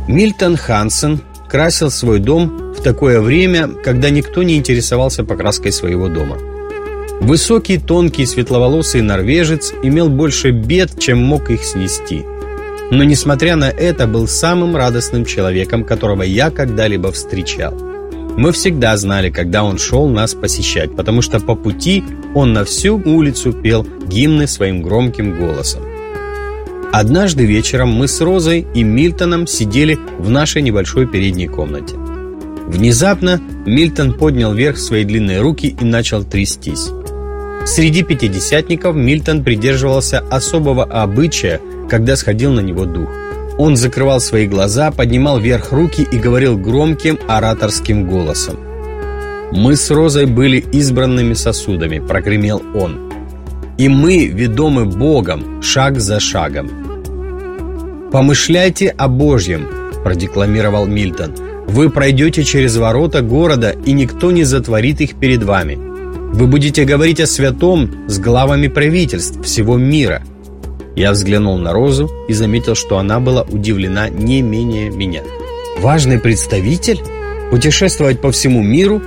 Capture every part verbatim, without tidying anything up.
Мильтон Хансен красил свой дом в такое время, когда никто не интересовался покраской своего дома. Высокий, тонкий, светловолосый норвежец имел больше бед, чем мог их снести. Но, несмотря на это, был самым радостным человеком, которого я когда-либо встречал. Мы всегда знали, когда он шел нас посещать, потому что по пути он на всю улицу пел гимны своим громким голосом. Однажды вечером мы с Розой и Мильтоном сидели в нашей небольшой передней комнате. Внезапно Мильтон поднял вверх свои длинные руки и начал трястись. Среди пятидесятников Мильтон придерживался особого обычая, когда сходил на него дух. Он закрывал свои глаза, поднимал вверх руки и говорил громким ораторским голосом. «Мы с Розой были избранными сосудами», – прогремел он. «И мы ведомы Богом шаг за шагом». «Помышляйте о Божьем», – продекламировал Мильтон. «Вы пройдете через ворота города, и никто не затворит их перед вами. Вы будете говорить о святом с главами правительств всего мира». Я взглянул на Розу и заметил, что она была удивлена не менее меня. «Важный представитель? Путешествовать по всему миру?»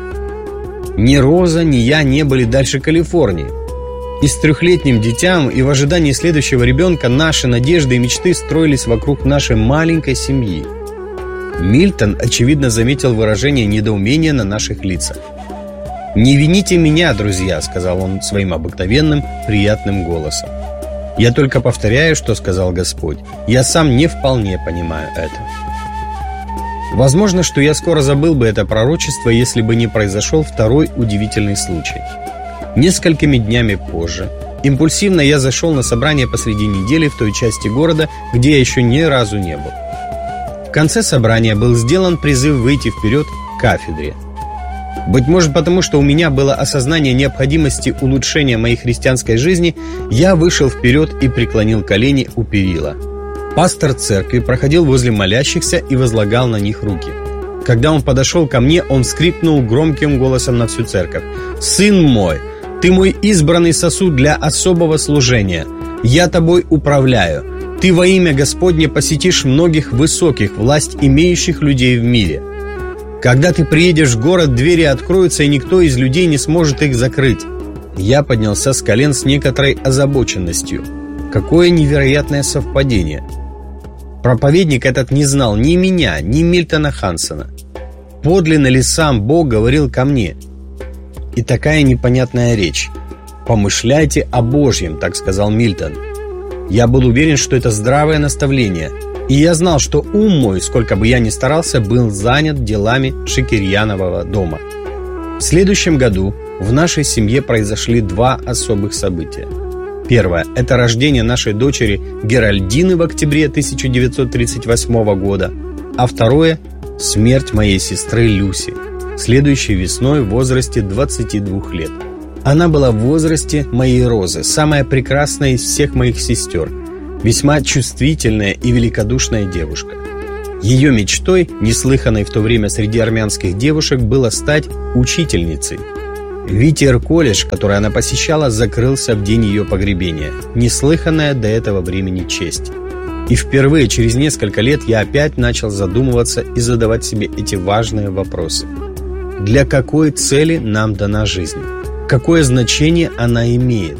Ни Роза, ни я не были дальше Калифорнии. И с трехлетним дитям, и в ожидании следующего ребенка наши надежды и мечты строились вокруг нашей маленькой семьи. Мильтон, очевидно, заметил выражение недоумения на наших лицах. «Не вините меня, друзья», — сказал он своим обыкновенным, приятным голосом. «Я только повторяю, что сказал Господь. Я сам не вполне понимаю это». Возможно, что я скоро забыл бы это пророчество, если бы не произошел второй удивительный случай. Несколькими днями позже импульсивно я зашел на собрание посреди недели в той части города, где я еще ни разу не был. В конце собрания был сделан призыв выйти вперед к кафедре. Быть может, потому что у меня было осознание необходимости улучшения моей христианской жизни, я вышел вперед и преклонил колени у перила. Пастор церкви проходил возле молящихся и возлагал на них руки. Когда он подошел ко мне, он вскрикнул громким голосом на всю церковь: «Сын мой, ты мой избранный сосуд для особого служения. Я тобой управляю. Ты во имя Господне посетишь многих высоких, власть имеющих людей в мире. Когда ты приедешь в город, двери откроются, и никто из людей не сможет их закрыть». Я поднялся с колен с некоторой озабоченностью. Какое невероятное совпадение! Проповедник этот не знал ни меня, ни Мильтона Хансена. Подлинно ли сам Бог говорил ко мне? И такая непонятная речь. «Помышляйте о Божьем», так сказал Мильтон. Я был уверен, что это здравое наставление, и я знал, что ум мой, сколько бы я ни старался, был занят делами Шекерьянового дома. В следующем году в нашей семье произошли два особых события. Первое – это рождение нашей дочери Геральдины в октябре тысяча девятьсот тридцать восьмого года, а второе – смерть моей сестры Люси, следующей весной в возрасте двадцати двух лет. Она была в возрасте моей Розы, самая прекрасная из всех моих сестер, весьма чувствительная и великодушная девушка. Ее мечтой, неслыханной в то время среди армянских девушек, было стать учительницей. Витер-колледж, который она посещала, закрылся в день ее погребения. Неслыханная до этого времени честь. И впервые через несколько лет я опять начал задумываться и задавать себе эти важные вопросы. Для какой цели нам дана жизнь? Какое значение она имеет?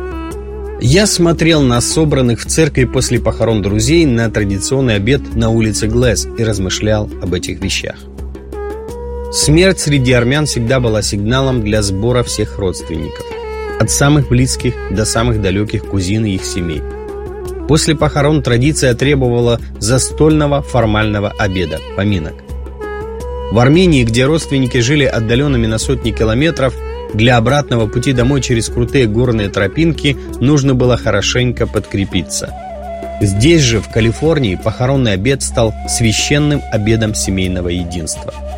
Я смотрел на собранных в церкви после похорон друзей на традиционный обед на улице Глэс и размышлял об этих вещах. Смерть среди армян всегда была сигналом для сбора всех родственников, от самых близких до самых далеких кузин и их семей. После похорон традиция требовала застольного формального обеда, поминок. В Армении, где родственники жили отдаленными на сотни километров, для обратного пути домой через крутые горные тропинки нужно было хорошенько подкрепиться. Здесь же, в Калифорнии, похоронный обед стал священным обедом семейного единства.